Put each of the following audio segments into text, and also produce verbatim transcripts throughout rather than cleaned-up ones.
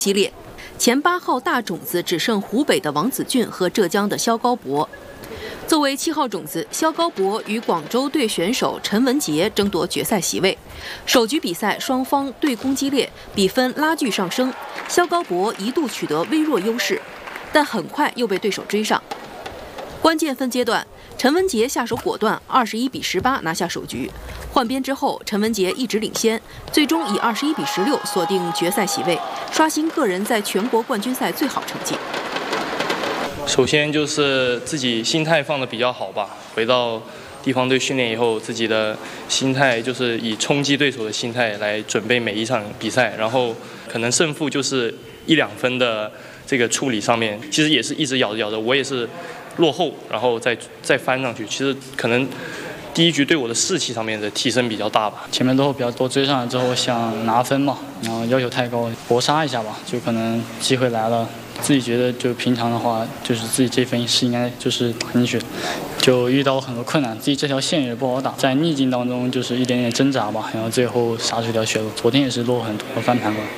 激烈，前八号大种子只剩湖北的王子俊和浙江的肖高博。作为七号种子，肖高博与广州队选手陈文杰争夺决赛席位。首局比赛双方对攻激烈，比分拉锯上升，肖高博一度取得微弱优势，但很快又被对手追上。关键分阶段，陈文杰下手果断，二十一比十八拿下首局。换边之后，陈文杰一直领先，最终以二十一比十六锁定决赛席位，刷新个人在全国冠军赛最好成绩。 首先就是自己心态放得比较好吧，回到地方队训练以后，自己的心态就是以冲击对手的心态来准备每一场比赛，然后可能胜负就是一两分的这个处理上面，其实也是一直咬着咬着，我也是落后，然后再再翻上去，其实可能第一局对我的士气上面的提升比较大吧。 前面落后比较多，追上来之后想拿分嘛，然后要求太高，搏杀一下吧，就可能机会来了。自己觉得就平常的话，就是自己这分是应该就是打进去，就遇到了很多困难，自己这条线也不好打，在逆境当中就是一点点挣扎吧，然后最后杀出一条血路。昨天也是落后很多，翻盘过来。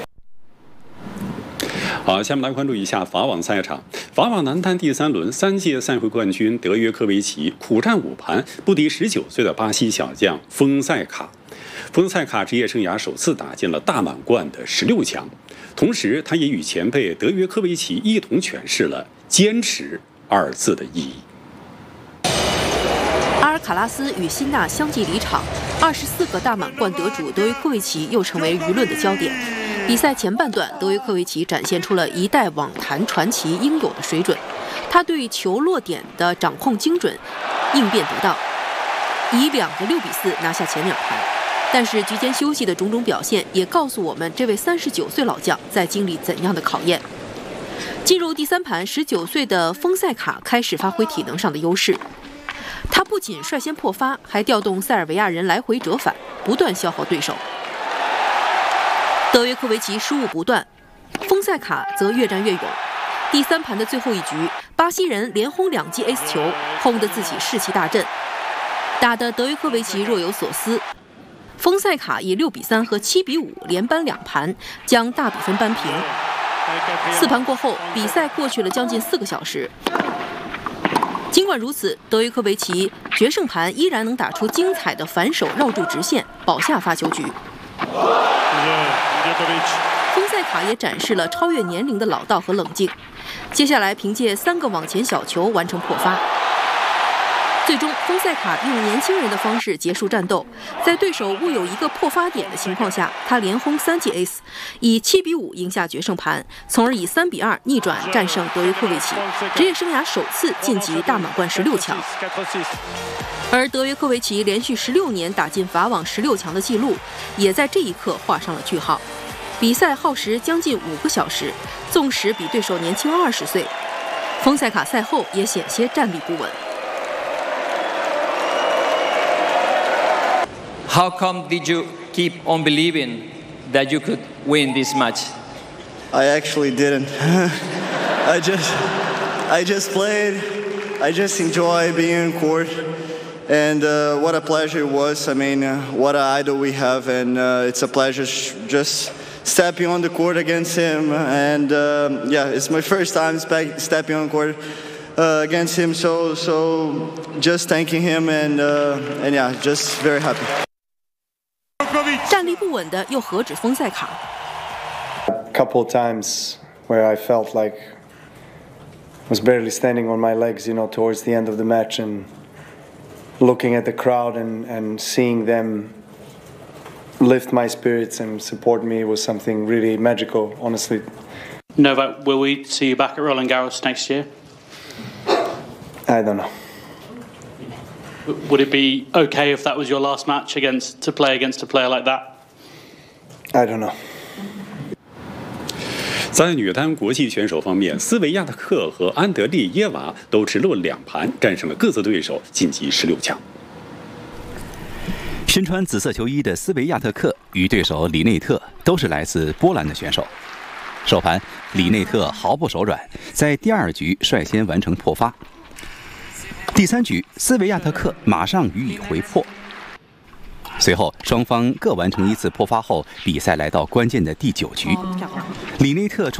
好，下面来关注一下法网赛场。法网男单第三轮，三届赛会冠军德约科维奇苦战五盘，不敌十九岁的巴西小将丰塞卡。丰塞卡职业生涯首次打进了大满贯的十六强，同时他也与前辈德约科维奇一同诠释了“坚持”二字的意义。 阿尔卡拉斯与辛纳相继离场，二十四个大满贯得主德约科维奇又成为舆论的焦点。比赛前半段，德约科维奇展现出了一代网坛传奇应有的水准，他对球落点的掌控精准，应变得当，以两个六比四拿下前两盘。但是局间休息的种种表现也告诉我们，这位三十九岁老将在经历怎样的考验。进入第三盘，十九岁的丰塞卡开始发挥体能上的优势，他不仅率先破发，还调动塞尔维亚人来回折返，不断消耗对手。德约科维奇失误不断，丰塞卡则越战越勇。第三盘的最后一局，巴西人连轰两记 ace 球，轰得自己士气大振，打得德约科维奇若有所思。丰塞卡以六比三和七比五连扳两盘，将大比分扳平。四盘过后，比赛过去了将近四个小时。尽管如此，德约科维奇决胜盘依然能打出精彩的反手绕柱直线，保下发球局。丰塞卡也展示了超越年龄的老道和冷静。接下来凭借三个网前小球完成破发。最终，丰塞卡用年轻人的方式结束战斗，在对手误有一个破发点的情况下，他连轰三记 ace， 以七比五赢下决胜盘，从而以三比二逆转战胜德约科维奇，职业生涯首次晋级大满贯十六强。而德约科维奇连续十六年打进法网十六强的纪录，也在这一刻画上了句号。比赛耗时将近五个小时，纵使比对手年轻二十岁，丰塞卡赛后也险些站立不稳。 How come did you keep on believing that you could win this match? I actually didn't. I just, I just played. I just enjoy being in court, and uh, what a pleasure it was. I mean, uh, what an idol we have, and uh, it's a pleasure sh- just stepping on the court against him. And uh, yeah, it's my first time spe- stepping on court uh, against him. So, so just thanking him, and uh, and yeah, just very happy. 站立不稳的又何止丰塞卡 ？Couple times where I felt like I was barely standing on my legs, you know, towards the end of the match, and looking at the crowd and and seeing them lift my spirits and support me was something really magical, honestly. Novak, will we see you back at Roland Garros next year? I don't know. Would it be okay if that was your last match against to play against a player like that? I don't know. 在女单国际选手方面，斯维亚特克和安德烈耶娃都直落两盘战胜了各自对手，晋级十六强。 身穿紫色球衣的斯维亚特克与对手里内特都是来自波兰的选手。首盘，里内特毫不手软，在第二局率先完成破发。第三局，斯维亚特克马上予以回破。随后，双方各完成一次破发后，比赛来到关键的第九局，里内特出